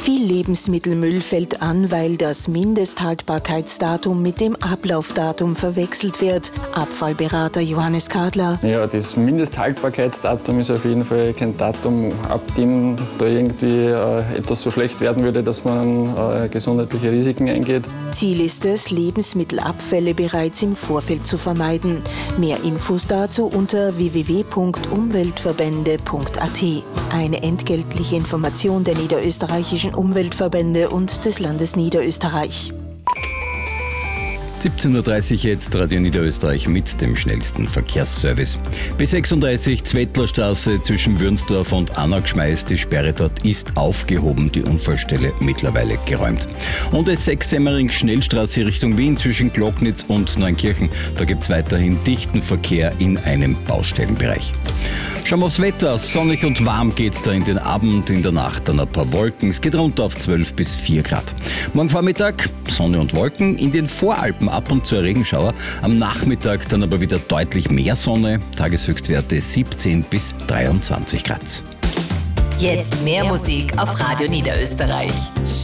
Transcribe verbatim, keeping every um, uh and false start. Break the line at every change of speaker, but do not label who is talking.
Viel Lebensmittelmüll fällt an, weil das Mindesthaltbarkeitsdatum mit dem Ablaufdatum verwechselt wird. Abfallberater Johannes Kadler.
Ja, das Mindesthaltbarkeitsdatum ist auf jeden Fall kein Datum, ab dem da irgendwie äh, etwas so schlecht werden würde, dass man äh, gesundheitliche Risiken eingeht.
Ziel ist es, Lebensmittelabfälle bereits im Vorfeld zu vermeiden. Mehr Infos dazu unter w w w punkt umweltverbände punkt a t. Eine entgeltliche Information der niederösterreichischen Umweltverbände und des Landes Niederösterreich.
siebzehn Uhr dreißig jetzt, Radio Niederösterreich mit dem schnellsten Verkehrsservice. B sechsunddreißig Zwettlerstraße zwischen Würnsdorf und Annagschmeiß. Die Sperre dort ist aufgehoben, die Unfallstelle mittlerweile geräumt. Und S sechs Semmering Schnellstraße Richtung Wien zwischen Glocknitz und Neunkirchen. Da gibt es weiterhin dichten Verkehr in einem Baustellenbereich. Schauen wir aufs Wetter. Sonnig und warm geht's da in den Abend, in der Nacht dann ein paar Wolken. Es geht runter auf zwölf bis vier Grad. Morgen Vormittag Sonne und Wolken, in den Voralpen ab und zu ein Regenschauer. Am Nachmittag dann aber wieder deutlich mehr Sonne. Tageshöchstwerte siebzehn bis dreiundzwanzig Grad.
Jetzt mehr Musik auf Radio Niederösterreich.